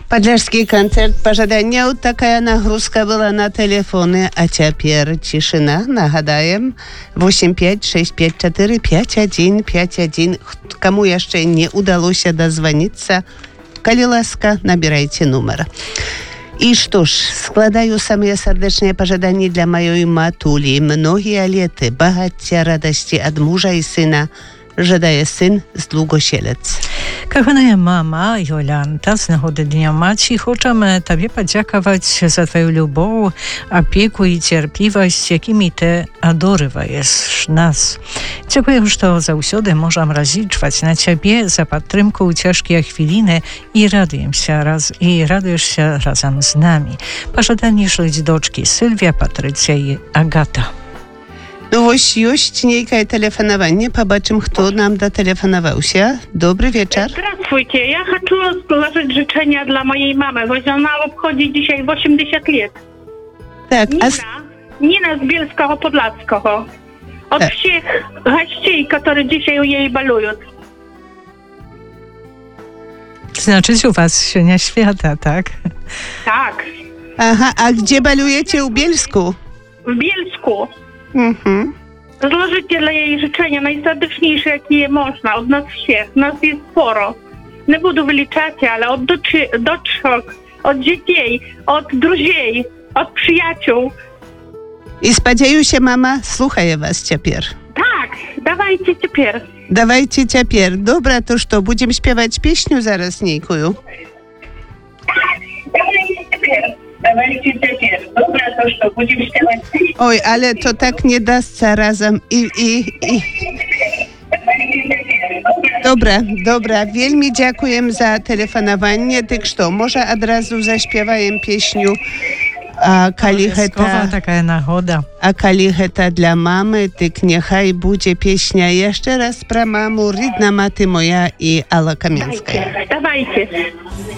Подляжский концерт пожадання. Такая нагрузка была на телефоны, а теперь тишина. Нагадаем, 8565451551. Кому jeszcze nie udało się дозвониться, калі ласка, набирайте номер. I cóż, składają same serdeczne pożądania dla mojej matuli. Mnogie lety, багаття radości od męża i syna, żadaje syn z Długosielec. Каханая мама Йолянта, з нагоди Дня Маці, хочемо тобі подякувати за твою любов, опіку і терпливість, якими ти адорюєш нас. Дякую, що завсюди можемо розраховувати на тебе за підтримку у тяжкі хвилини і радуєшся разом з нами. Пожадання шлють дочки Сильвія, Патриція і Агата. No właśnie, już niejka telefonowanie. Pobaczmy, kto nam дотелефоновал się. Dobry wieczór. Здравствуйте. Я хочу сложить życzenia dla mojej mamy, bo ona obchodzi dzisiaj 80 lat. Tak, Nina z Bielskiego Podlaskiego. Od wszystkich gości, którzy dzisiaj u jej balują. Znaczy u was Sienia Świata, tak? Tak. Aha, a gdzie balujecie u Bielsku? W Bielsku. Mhm. Złożycie dla jej życzenia najserdeczniejsze, jakie można, od nas wszystkich. Nas jest sporo. Nie budu wyliczać, ale od doczek, od dzieci, od druziej, od przyjaciół. I spodzieju się, mama, słuchaje was ciepier. Tak, dawajcie ciepier. Dawajcie ciepier. Dobra, to co, będziemy śpiewać pieśniu zaraz, Niejkuju. Dawajcie ciepier. Dobra, to co, będziemy śpiewać. Oj, ale to tak nie da zarazem Dobra, wielmi dziękuję za telefonowanie. Tak co, może od razu zaśpiewajem pieśniu Kaliheta, taka nagoda. A kaliheta dla mamy, tak niechaj będzie pieśnia jeszcze raz pra mamu, rydna maty moja i Ala Kamieńska. Dawajcie.